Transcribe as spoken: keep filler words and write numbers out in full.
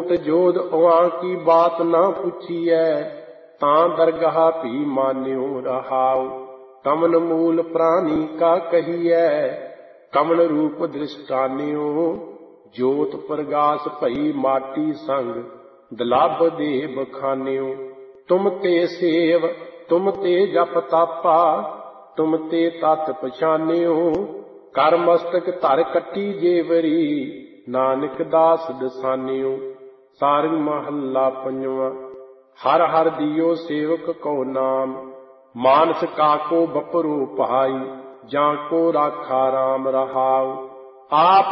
ਓਟ ਜੋਧ ਉਆਂ ਕੀ ਬਾਤ ਨਾ ਪੁੱਛੀਐ, ਤਾਂ ਦਰਗਾਹ ਭੀ ਮਾਨਿਓ ਰਹਾਉ। ਕਮਨ ਮੂਲ ਪ੍ਰਾਣੀ ਕਾ ਕਹੀਐ, ਕਮਨ ਰੂਪ ਦ੍ਰਿਸ਼ਟਾਨਿਓ। ਜੋਤ ਪ੍ਰਗਾਸ ਭਈ ਮਾਟੀ ਸੰਗ, ਦਲੱਭ ਦੇ ਬਖਾਨਿਓ। ਤੁਮ ਤੇ ਸੇਵ ਤੁਮ ਤੇ ਜਪ ਤਾਪਾ, ਤੁਮ ਤੇ ਤਤ ਪਛਾਨਿਓ। ਕਰ ਮਸਤਕ ਧਰ ਕੱਟੀ ਜੇਵਰੀ, ਨਾਨਕ ਦਾਸ ਦਸਾਨਿਓ। ਸਾਰੰਗ ਮਹੱਲਾ ਪੰਜਵਾਂ। ਹਰ ਹਰ ਦਿਓ ਸੇਵਕ ਕੋ ਨਾਮ, ਮਾਨਸ ਕਾਕੋ ਬਪਰੋ ਭਾਈ। ਜਾਂ ਕੋ ਰਾਖਾ ਰਾਮ ਰਹਾਉ, ਆਪ